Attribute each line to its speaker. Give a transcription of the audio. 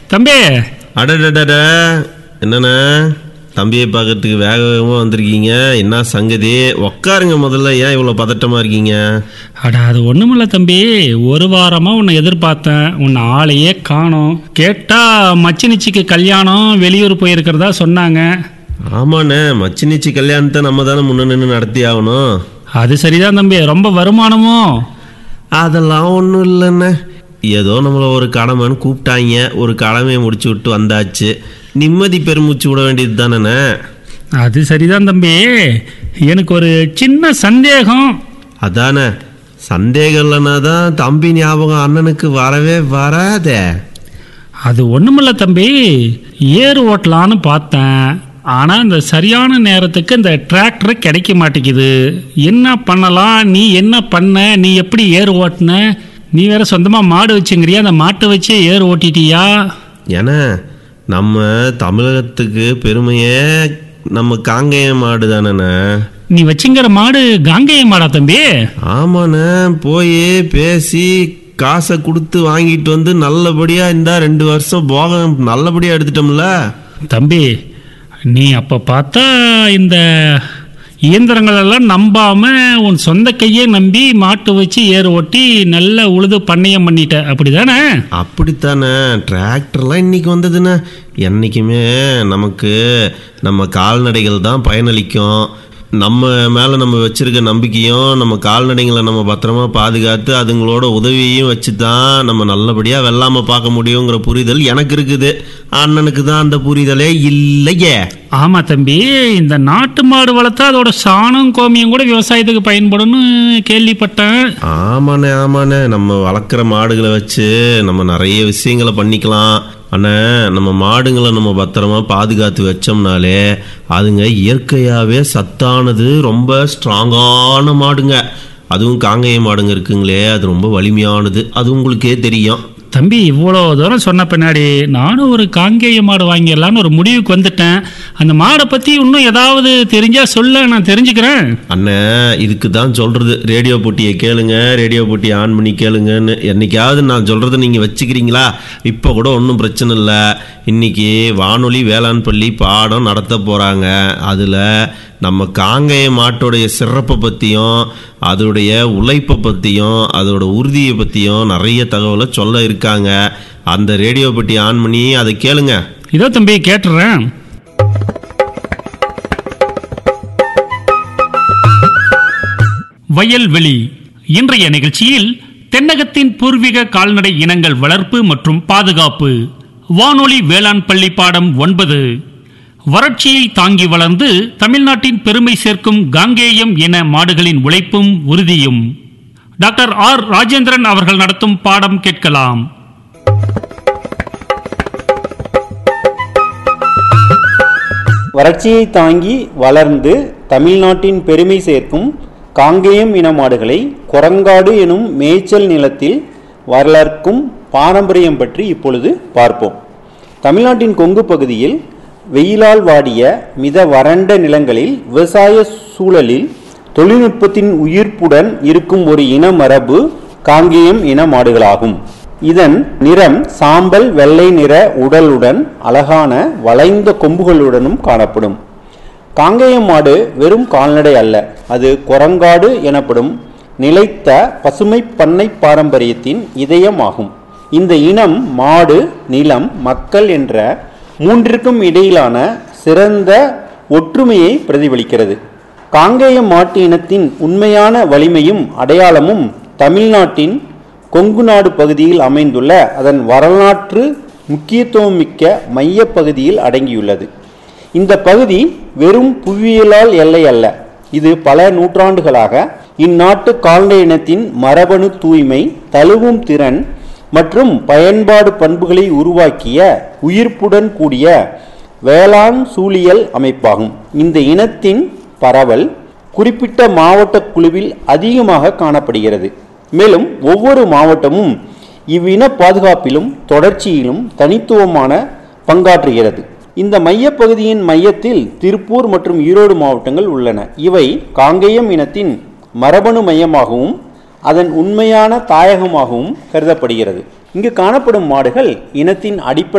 Speaker 1: தம்பி.
Speaker 2: அடடட, என்னண்ணா தம்பியை பார்க்கறதுக்கு வேக வேகமாக வந்திருக்கீங்க? என்ன சங்கதி? உக்காருங்க முதல்ல. ஏன் இவ்வளோ பதட்டமாக இருக்கீங்க?
Speaker 1: அது ஒன்றுமில்ல தம்பி, ஒரு வாரமாக உன்னை எதிர்பார்த்தேன், உன்னை ஆளையே காணோம். கேட்டால் மச்சினிச்சிக்கு கல்யாணம், வெளியூர் போயிருக்கிறதா சொன்னாங்க.
Speaker 2: ஆமாண்ணே, மச்சினிச்சி கல்யாணத்தை நம்ம தானே முன்ன நின்று நடத்தி ஆகணும்.
Speaker 1: அது சரிதான் தம்பி. ரொம்ப வருமானமோ?
Speaker 2: அதெல்லாம் ஒன்றும் இல்லைண்ணே, ஏதோ நம்மளை ஒரு கடமைன்னு கூப்பிட்டாங்க, ஒரு கடமையை முடிச்சு விட்டு வந்தாச்சு. நிம்மதி பெருமூச்சு விட வேண்டியது தானேண்ணே.
Speaker 1: அது சரிதான் தம்பி. எனக்கு ஒரு சின்ன சந்தேகம்.
Speaker 2: அதானே, சந்தேகம் இல்லைன்னா தான் தம்பி ஞாபகம் அண்ணனுக்கு வரவே வராதே.
Speaker 1: அது ஒன்றுமில்ல தம்பி, ஏர் ஓட்டலான்னு பார்த்தேன். ஆனால் இந்த சரியான நேரத்துக்கு இந்த டிராக்டர் கிடைக்க மாட்டேங்குது. என்ன பண்ணலாம்? நீ என்ன பண்ண? நீ எப்படி ஏர் ஓட்டின? நீ வேற சொந்தமாக மாடு வச்சுங்கிறியா? அந்த மாட்டை வச்சு ஏர் ஓட்டிட்டியா?
Speaker 2: ஏன்னா நம்ம தமிழகத்துக்கு பெருமையே நம்ம காங்கேய மாடு தானேண்ணே.
Speaker 1: நீ வச்சுங்கிற மாடு காங்கேய மாடா தம்பி?
Speaker 2: ஆமாண்ணே, போய் பேசி காசை கொடுத்து வாங்கிட்டு வந்து நல்லபடியாக இந்த 2 வருஷம் போகம் நல்லபடியாக எடுத்துட்டோம்ல
Speaker 1: தம்பி. நீ அப்போ பார்த்தா இந்த இயந்திரங்களெல்லாம் நம்பாம உன் சொந்த கையே நம்பி மாட்டு வச்சு ஏர் ஓட்டி நல்ல உழுது பண்ணையம் பண்ணிட்ட, அப்படிதானே?
Speaker 2: அப்படித்தானே. டிராக்டர்லாம் இன்னைக்கு வந்ததுண்ணே. என்றைக்குமே நமக்கு நம்ம கால்நடைகள் தான் பயனளிக்கும். நம்ம மேலே நம்ம வச்சுருக்க நம்பிக்கையும் நம்ம கால்நடைகளை நம்ம பத்திரமா பாதுகாத்து அதுங்களோட உதவியையும் வச்சு தான் நம்ம நல்லபடியாக வெள்ளாமல் பார்க்க முடியுங்கிற புரிதல் எனக்கு இருக்குது. அண்ணனுக்கு தான் அந்த புரிதலே இல்லையே.
Speaker 1: ஆமாம் தம்பி, இந்த நாட்டு மாடு வளர்த்தா அதோட சாணம் கோமியம் கூட விவசாயத்துக்கு பயன்படும்னு கேள்விப்பட்டேன்.
Speaker 2: ஆமாண்ணே, நம்ம வளர்க்குற மாடுகளை வச்சு நம்ம நிறைய விஷயங்களை பண்ணிக்கலாம். அண்ணே, நம்ம மாடுங்களை நம்ம பத்திரமா பாதுகாத்து வச்சோம்னாலே அதுங்க இயற்கையாகவே சத்தானது, ரொம்ப ஸ்ட்ராங்கான மாடுங்க. அதுவும் காங்கேய மாடுங்க இருக்குங்களே, அது ரொம்ப வலிமையானது. அது உங்களுக்கே தெரியும்.
Speaker 1: தம்பி, இவ்வளோ தூரம் சொன்ன பின்னாடி நானும் ஒரு காங்கேய மாடு வாங்கிடலான்னு ஒரு முடிவுக்கு வந்துட்டேன். அந்த மாடை பற்றி இன்னும் ஏதாவது தெரிஞ்சா சொல்ல, நான் தெரிஞ்சுக்கிறேன்.
Speaker 2: அண்ணே, இதுக்கு தான் சொல்கிறது, ரேடியோ போட்டியை கேளுங்க, ரேடியோ போட்டியை ஆன் பண்ணி கேளுங்கன்னு. என்னைக்காவது நான் சொல்கிறத நீங்கள் வச்சுக்கிறீங்களா? இப்போ கூட ஒன்றும் பிரச்சனை இல்லை. இன்றைக்கி வானொலி வேளாண் பள்ளி பாடம் நடத்த போகிறாங்க. அதில் நம்ம காங்கேய மாட்டோடைய சிறப்பை பற்றியும் அதோடைய உழைப்பை பற்றியும் அதோட உறுதியை பற்றியும் நிறைய தகவலை சொல்ல இருக்காங்க. அந்த ரேடியோ பெட்டி ஆன் பண்ணி அதை கேளுங்க.
Speaker 1: இதோ தம்பி, கேட்டுறேன். வயல்வெளி. இன்றைய நிகழ்ச்சியில் தென்னகத்தின் பூர்வீக கால்நடை இனங்கள் வளர்ப்பு மற்றும் பாதுகாப்பு, வானொலி வேளாண் பள்ளி பாடம் 9, வறட்சியை தாங்கி வளர்ந்து தமிழ்நாட்டின் பெருமை சேர்க்கும் காங்கேயம் இன மாடுகளின் உழைப்பும் உறுதியும். டாக்டர் ஆர் ராஜேந்திரன் அவர்கள் நடத்தும் பாடம் கேட்கலாம்.
Speaker 3: வறட்சியை தாங்கி வளர்ந்து தமிழ்நாட்டின் பெருமை சேர்க்கும் காங்கேயம் இன மாடுகளை குரங்காடு எனும் மேய்ச்சல் நிலத்தில் வளர்க்கும் பாரம்பரியம் பற்றி இப்பொழுது பார்ப்போம். தமிழ்நாட்டின் கொங்கு பகுதியில் வெயிலால் வாடிய மித வறண்ட நிலங்களில் விவசாய சூழலில் தொழில்நுட்பத்தின் உயிர்ப்புடன் இருக்கும் ஒரு இன மரபு காங்கேயம் இன மாடுகளாகும். இதன் நிறம் சாம்பல் வெள்ளை நிற உடலுடன் அழகான வளைந்த கொம்புகளுடனும் காணப்படும். காங்கேயம் மாடு வெறும் கால்நடை அல்ல, அது குரங்காடு எனப்படும் நிலைத்த பசுமை பண்ணை பாரம்பரியத்தின் இதயமாகும். இந்த இனம் மாடு, நிலம், மக்கள் என்ற மூன்றிற்கும் இடையிலான சிறந்த ஒற்றுமையை பிரதிபலிக்கிறது. காங்கேய மாட்டு இனத்தின் உண்மையான வலிமையும் அடையாளமும் தமிழ்நாட்டின் கொங்கு நாடு பகுதியில் அமைந்துள்ள அதன் வரலாற்று முக்கியத்துவமிக்க மைய பகுதியில் அடங்கியுள்ளது. இந்த பகுதி வெறும் புவியியலால் எல்லை அல்ல, இது பல நூற்றாண்டுகளாக இந்நாட்டு கால்நடை இனத்தின் மரபணு தூய்மை, தழுவும் திறன் மற்றும் பயன்பாடு பண்புகளை உருவாக்கிய உயிர்ப்புடன் கூடிய வேளாண் சூழியல் அமைப்பாகும். இந்த இனத்தின் பரவல் குறிப்பிட்ட மாவட்ட குழுவில் அதிகமாக காணப்படுகிறது. மேலும் ஒவ்வொரு மாவட்டமும் இவ்வின பாதுகாப்பிலும் தொடர்ச்சியிலும் தனித்துவமான பங்காற்றுகிறது. இந்த மையப்பகுதியின் மையத்தில் திருப்பூர் மற்றும் ஈரோடு மாவட்டங்கள் உள்ளன. இவை காங்கேயம் இனத்தின் மரபணு மையமாகவும் அதன் உண்மையான தாயகமாகவும் கருதப்படுகிறது. இங்கு காணப்படும் மாடுகள் இனத்தின் அடிப்படை